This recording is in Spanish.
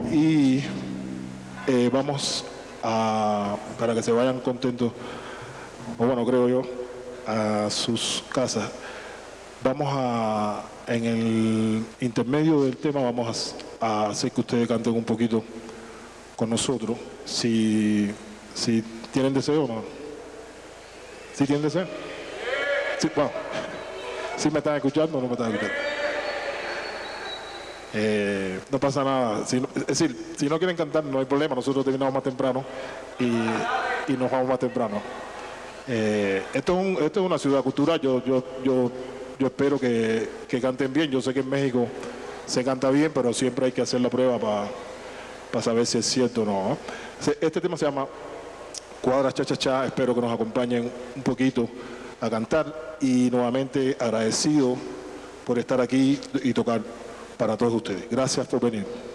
Y vamos a, para que se vayan contentos, o bueno, creo yo, a sus casas. Vamos a, en el intermedio del tema, vamos a hacer que ustedes canten un poquito con nosotros, si tienen deseo o no. ¿Sí tienen deseo? Sí, wow. ¿Sí me están escuchando o no me están escuchando? No pasa nada. Es decir, si no quieren cantar, no hay problema. Nosotros terminamos más temprano y nos vamos más temprano. Esto es una ciudad cultural. Yo espero que canten bien. Yo sé que en México se canta bien, pero siempre hay que hacer la prueba para saber si es cierto o no, ¿no? Este tema se llama Cuadra Cha Cha Cha. Espero que nos acompañen un poquito a cantar y nuevamente agradecido por estar aquí y tocar para todos ustedes. Gracias por venir.